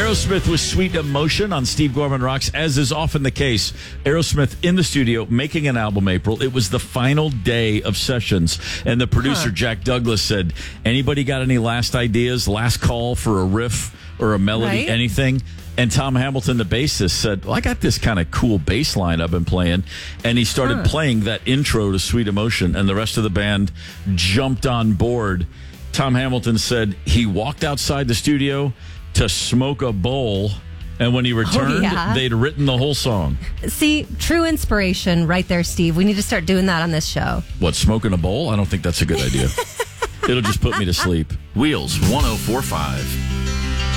Aerosmith with Sweet Emotion on Steve Gorman Rocks, as is often the case. Aerosmith in the studio making an album, April. It was the final day of sessions, and the producer, Jack Douglas, said, anybody got any last ideas, last call for a riff or a melody, anything? And Tom Hamilton, the bassist, said, well, I got this kind of cool bass line I've been playing. And he started playing that intro to Sweet Emotion, and the rest of the band jumped on board. Tom Hamilton said he walked outside the studio to smoke a bowl, and when he returned, they'd written the whole song. See, true inspiration right there, Steve. We need to start doing that on this show. What, smoking a bowl? I don't think that's a good idea. It'll just put me to sleep. Wheels 104.5.